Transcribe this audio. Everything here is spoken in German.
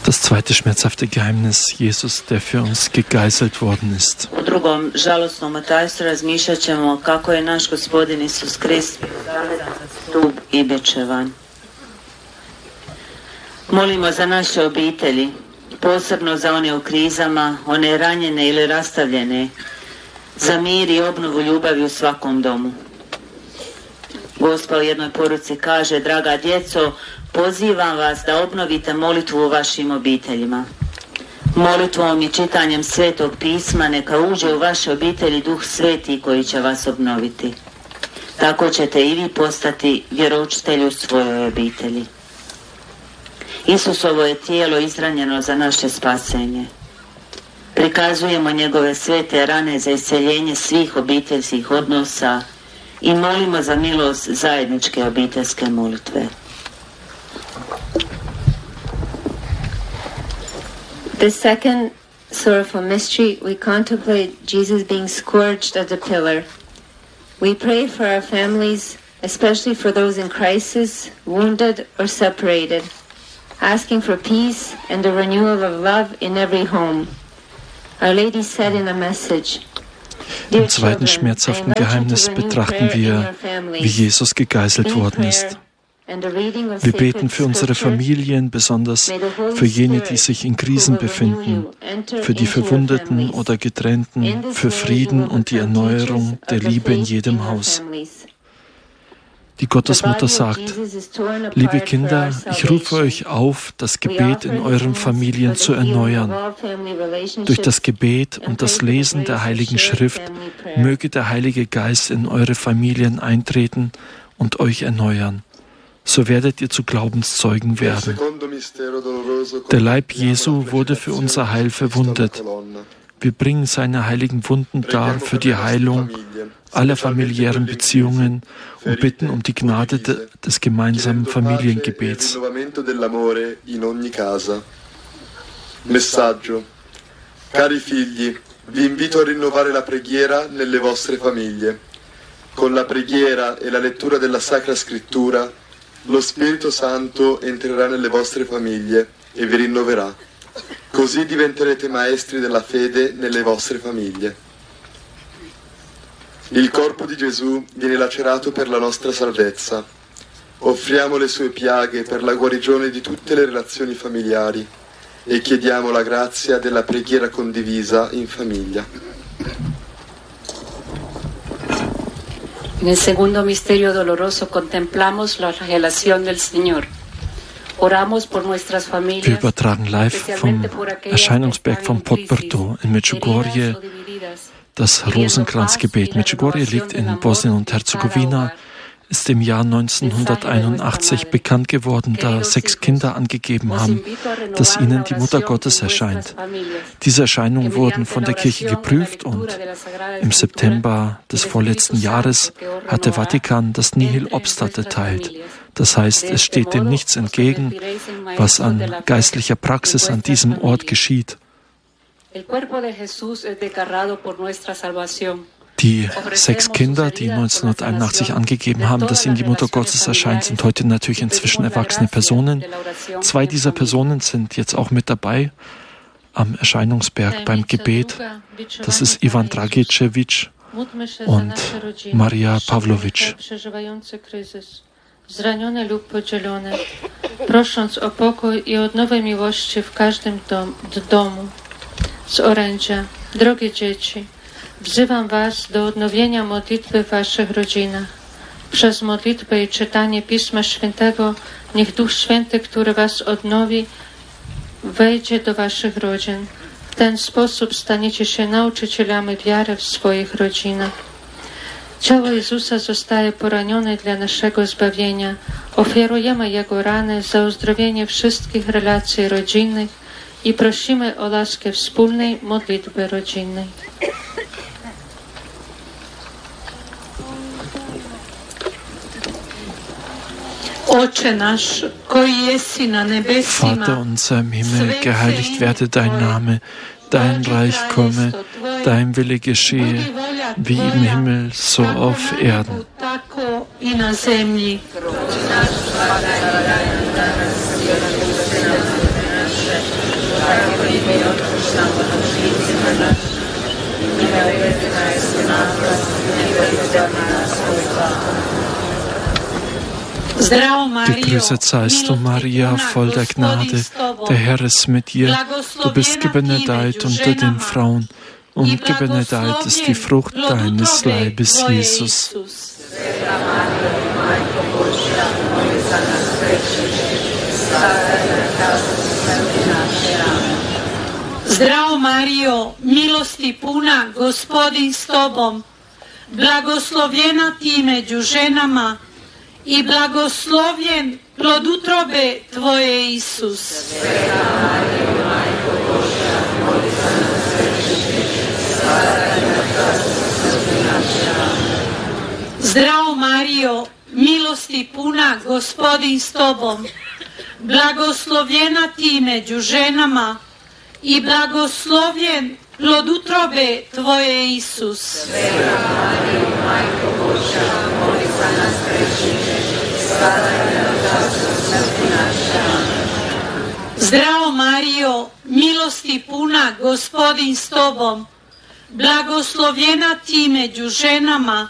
Das zweite schmerzhafte Geheimnis, Jesus, der für uns gegeißelt worden ist. U drugom žalosnom tajstvu razmišljat ćemo kako je naš Gospodin Isus Krist zavezan za stup i bičevan. Molimo za naše obitelji, posebno za one u krizama, one ranjene ili rastavljene, za mir i obnovu ljubavi u svakom domu. Gospa u jednoj poruci kaže: draga djeco, pozivam vas da obnovite molitvu u vašim obiteljima. Molitvom i čitanjem Svetog pisma neka uđe u vaše obitelji Duh Sveti koji će vas obnoviti. Tako ćete i vi postati vjeroučitelji u svojoj obitelji. Isusovo je tijelo izranjeno za naše spasenje. Prikazujemo njegove svete rane za isceljenje svih obiteljskih odnosa i molimo za milost zajedničke obiteljske molitve. The second sorrowful mystery, we contemplate Jesus being scourged at the pillar. We pray for our families, especially for those in crisis, wounded or separated, asking for peace and the renewal of love in every home. Our Lady said in a message, Im zweiten schmerzhaften Geheimnis betrachten wir, wie Jesus gegeißelt worden ist. Wir beten für unsere Familien, besonders für jene, die sich in Krisen befinden, für die Verwundeten oder Getrennten, für Frieden und die Erneuerung der Liebe in jedem Haus. Die Gottesmutter sagt: Liebe Kinder, ich rufe euch auf, das Gebet in euren Familien zu erneuern. Durch das Gebet und das Lesen der Heiligen Schrift möge der Heilige Geist in eure Familien eintreten und euch erneuern. So werdet ihr zu Glaubenszeugen werden. Der Leib Jesu wurde für unser Heil verwundet. Wir bringen seine heiligen Wunden dar für die Heilung aller familiären Beziehungen und bitten um die Gnade des gemeinsamen Familiengebets. Messaggio. Cari figli, vi invito a rinnovare la preghiera nelle vostre famiglie. Con la preghiera e la lettura della Sacra Scrittura, lo Spirito Santo entrerà nelle vostre famiglie e vi rinnoverà. Così diventerete maestri della fede nelle vostre famiglie. Il corpo di Gesù viene lacerato per la nostra salvezza. Offriamo le sue piaghe per la guarigione di tutte le relazioni familiari e chiediamo la grazia della preghiera condivisa in famiglia. Nel segundo misterio doloroso contemplamos la flagelación del Señor. Wir übertragen live vom Erscheinungsberg von Podbrdo in Medjugorje das Rosenkranzgebet. Medjugorje liegt in Bosnien und Herzegowina, ist im Jahr 1981 bekannt geworden, da 6 Kinder angegeben haben, dass ihnen die Mutter Gottes erscheint. Diese Erscheinungen wurden von der Kirche geprüft und im September des vorletzten Jahres hat der Vatikan das Nihil Obstat erteilt. Das heißt, es steht dem nichts entgegen, was an geistlicher Praxis an diesem Ort geschieht. Die 6 Kinder, die 1981 angegeben haben, dass ihnen die Mutter Gottes erscheint, sind heute natürlich inzwischen erwachsene Personen. 2 dieser Personen sind jetzt auch mit dabei am Erscheinungsberg beim Gebet. Das ist Ivan Dragicevic und Maria Pawlowicz. Zranione lub podzielone, prosząc o pokój i odnowę miłości w każdym domu. Z orędzia, drogie dzieci, wzywam was do odnowienia modlitwy w waszych rodzinach. Przez modlitwę i czytanie Pisma Świętego niech Duch Święty, który was odnowi, wejdzie do waszych rodzin. W ten sposób staniecie się nauczycielami wiary w swoich rodzinach. Ciało Jezusa zostaje poranione dla naszego zbawienia. Ofiarujemy Jego rany za uzdrowienie wszystkich relacji rodzinnych i prosimy o laskę wspólnej modlitwy rodzinnej. Vater unser im Himmel, geheiligt werde dein Name, dein Reich komme, dein Wille geschehe, wie im Himmel, so auf Erden. Gegrüßet seist du, Maria, voll der Gnade, der Herr ist mit dir. Du bist gebenedeit unter den Frauen, und gebenedeit ist die Frucht deines Leibes, Jesus. Zdravo Mario, milosti puna, Gospodin s tobom, blagoslovljena ti među ženama i blagoslovljen plod utrobe tvoje, Isus. Zdravo Mario, milosti puna, Gospodin s tobom, blagoslovljena ti među ženama i blagoslovljen plod utrobe tvoje, Isus. Zdravo Mario, milosti puna, Gospodin s tobom, blagoslovljena ti među ženama